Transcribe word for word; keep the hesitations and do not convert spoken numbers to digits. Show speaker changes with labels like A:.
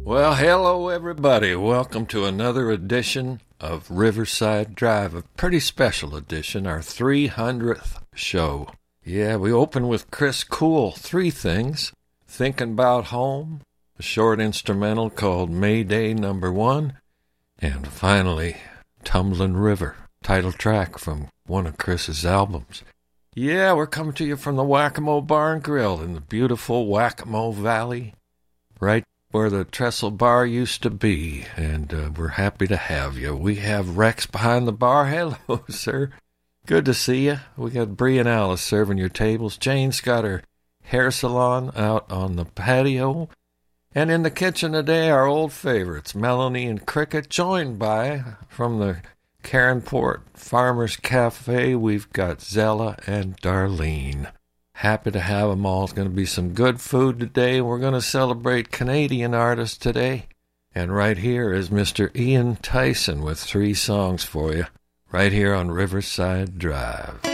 A: Well, hello everybody. Welcome to another edition of Riverside Drive, a pretty special edition, our three hundredth show. Yeah, we open with Chris Cool, Three Things, Thinking About Home, a short instrumental called Mayday Number One, and finally, Tumbling River, title track from one of Chris's albums. Yeah, we're coming to you from the Whack-A-Mole Bar and Grill in the beautiful Whack-A-Mole Valley, right where the Trestle Bar used to be, and uh, we're happy to have you. We have Rex behind the bar. Hello, sir. Good to see you. We got Bree and Alice serving your tables. Jane's got her hair salon out on the patio. And in the kitchen today, our old favorites, Melanie and Cricket, joined by, from the Caronport Farmers Cafe, we've got Zella and Darlene. Happy to have them all. It's going to be some good food today. We're going to celebrate Canadian artists today. And right here is Mister Ian Tyson with three songs for you, right here on Riverside Drive.